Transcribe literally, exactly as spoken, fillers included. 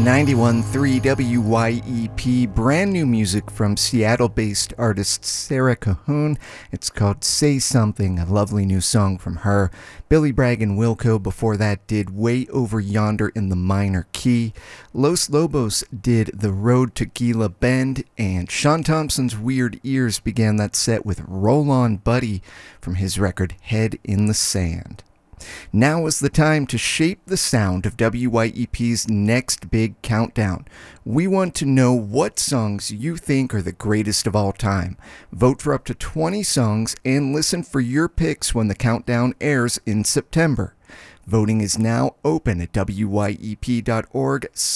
ninety-one point three W Y E P, brand new music from Seattle-based artist Sarah Cahoon. It's called Say Something, a lovely new song from her. Billy Bragg and Wilco before that did Way Over Yonder in the Minor Key. Los Lobos did The Road to Gila Bend, and Sean Thompson's Weird Ears began that set with Roll On Buddy from his record Head in the Sand. Now is the time to shape the sound of W Y E P's next big countdown. We want to know what songs you think are the greatest of all time. Vote for up to twenty songs and listen for your picks when the countdown airs in September. Voting is now open at W Y E P dot org